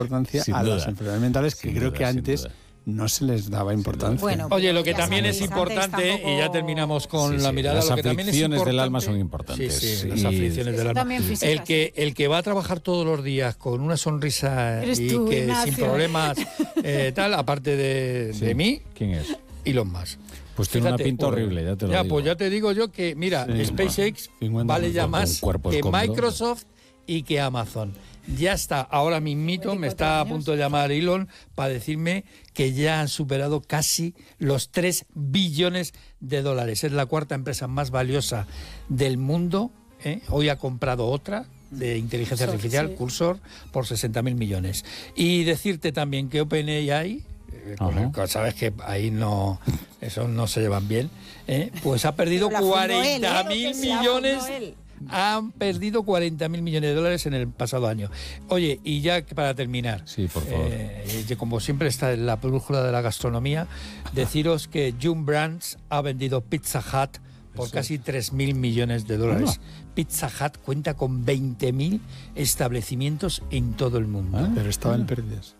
importancia a las enfermedades mentales que creo que antes no se les daba importancia. Bueno, oye, lo que también es importante, y ya terminamos con la mirada, lo que también es importante... Las aflicciones del alma son importantes. Sí, las aflicciones del alma. El que va a trabajar todos los días con una sonrisa y tú, que Ignacio, sin problemas, tal, aparte de mí... ¿Quién es? Elon Musk. Pues tiene una pinta horrible, ya te lo digo. Pues ya te digo yo que, mira, SpaceX vale ya más que Microsoft y que Amazon. Ya está, ahora mismito me está a punto de llamar Elon para decirme que ya han superado casi los 3 billones de dólares. Es la cuarta empresa más valiosa del mundo. Hoy ha comprado otra de inteligencia artificial, Cursor, por 60.000 millones. Y decirte también que OpenAI, sabes que ahí no, eso no se llevan bien, pues ha perdido 40.000 millones. Han perdido 40.000 millones de dólares en el pasado año. Oye, y ya para terminar, sí, por favor. Como siempre está en la brújula de la gastronomía, deciros que Yum Brands ha vendido Pizza Hut por casi 3.000 millones de dólares. Pizza Hut cuenta con 20.000 establecimientos en todo el mundo. Pero estaba en pérdidas.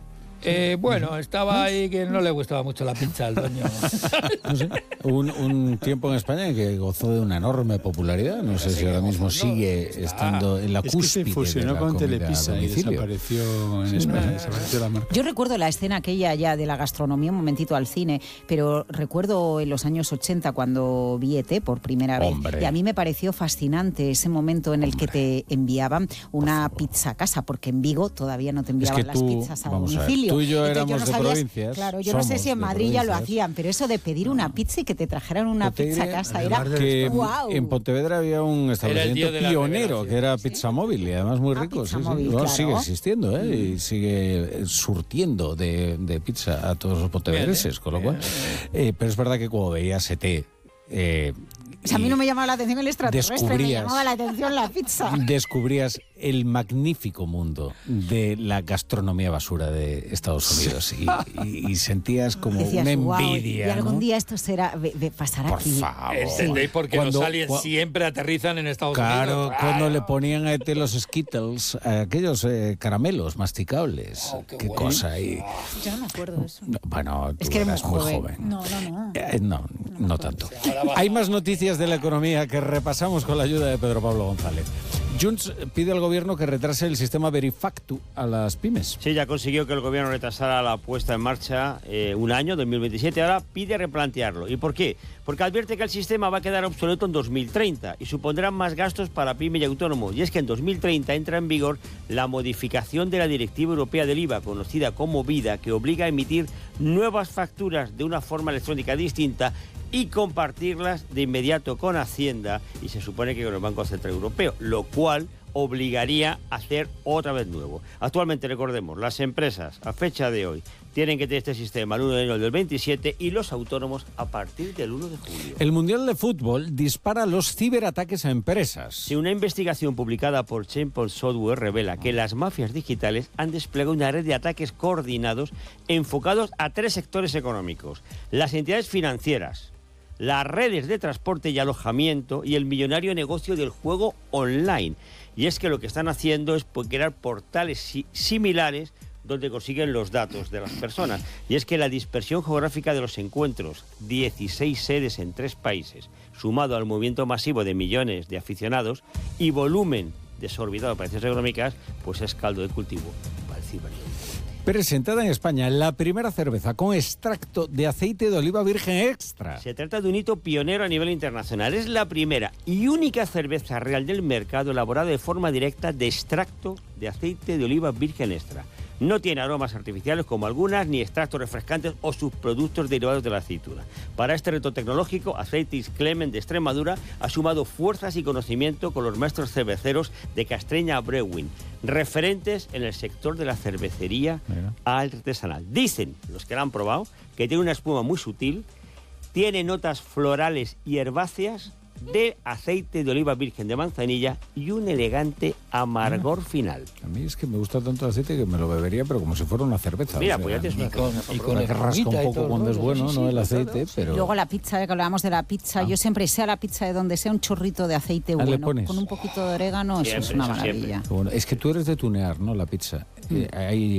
Bueno, estaba ahí que no le gustaba mucho la pizza al dueño. No sé, un tiempo en España que gozó de una enorme popularidad. No sé si ahora mismo sigue estando en la cúspide. Que se fusionó con Telepizza y desapareció en España. Desapareció la marca. Yo recuerdo la escena aquella ya de la gastronomía, un momentito al cine, pero recuerdo en los años 80 cuando vi ET por primera vez. Y a mí me pareció fascinante ese momento en el que te enviaban una pizza a casa, porque en Vigo todavía no te enviaban las pizzas a domicilio. Tú y yo éramos de provincias. Claro, yo no sé si en Madrid ya lo hacían, pero eso de pedir una pizza y que te trajeran una pizza a casa era que wow. En Pontevedra había un establecimiento pionero que era Pizza Móvil y además muy rico. Móvil, claro. Sigue existiendo y sigue surtiendo de pizza a todos los pontevedreses, con lo cual. Pero es verdad que cuando veías ET... a mí no me llamaba la atención el extraterrestre, me llamaba la atención la pizza. Descubrías el magnífico mundo de la gastronomía basura de Estados Unidos y sentías como decías, una envidia. Y algún ¿no? día esto pasará por aquí. Por favor. ¿Entendéis? Porque los aliens siempre aterrizan en Estados Unidos. Cuando le ponían a ET los Skittles, aquellos caramelos masticables. Qué cosa ahí. Yo no me acuerdo de eso. Bueno, es tú que eras muy joven. No tanto. Hay más noticias de la economía que repasamos con la ayuda de Pedro Pablo González. Junts pide al gobierno que retrase el sistema Verifactu a las pymes. Sí, ya consiguió que el gobierno retrasara la puesta en marcha un año, 2027. Ahora pide replantearlo. ¿Y por qué? Porque advierte que el sistema va a quedar obsoleto en 2030 y supondrá más gastos para pyme y autónomo. Y es que en 2030 entra en vigor la modificación de la Directiva Europea del IVA, conocida como VIDA, que obliga a emitir nuevas facturas de una forma electrónica distinta y compartirlas de inmediato con Hacienda y se supone que con el Banco Central Europeo, lo cual obligaría a hacer otra vez nuevo. Actualmente, recordemos, las empresas a fecha de hoy tienen que tener este sistema el 1 de enero del 27 y los autónomos a partir del 1 de julio. El Mundial de Fútbol dispara los ciberataques a empresas. Sí, una investigación publicada por Checkpoint Software revela que las mafias digitales han desplegado una red de ataques coordinados enfocados a 3 sectores económicos: las entidades financieras, las redes de transporte y alojamiento y el millonario negocio del juego online. Y es que lo que están haciendo es crear portales similares donde consiguen los datos de las personas. Y es que la dispersión geográfica de los encuentros, 16 sedes en 3 países, sumado al movimiento masivo de millones de aficionados y volumen desorbitado de operaciones económicas, pues es caldo de cultivo para el ciberdelito. Presentada en España la primera cerveza con extracto de aceite de oliva virgen extra. Se trata de un hito pionero a nivel internacional. Es la primera y única cerveza real del mercado elaborada de forma directa de extracto de aceite de oliva virgen extra. No tiene aromas artificiales como algunas, ni extractos refrescantes o subproductos derivados de la aceituna. Para este reto tecnológico, Aceites Clement de Extremadura ha sumado fuerzas y conocimiento con los maestros cerveceros de Castreña Brewing, referentes en el sector de la cervecería artesanal. Dicen, los que la han probado, que tiene una espuma muy sutil, tiene notas florales y herbáceas de aceite de oliva virgen de manzanilla y un elegante amargor final. A mí es que me gusta tanto el aceite que me lo bebería, pero como si fuera una cerveza. Mira, o sea, pues ya te Y con que rasca un poco cuando es bueno, ¿no? El aceite, pero... Luego la pizza, que hablábamos de la pizza, yo siempre, sea la pizza de donde sea, un chorrito de aceite ¿le bueno, pones? con un poquito de orégano, eso es una maravilla. Bueno, es que tú eres de tunear, ¿no? La pizza. Hay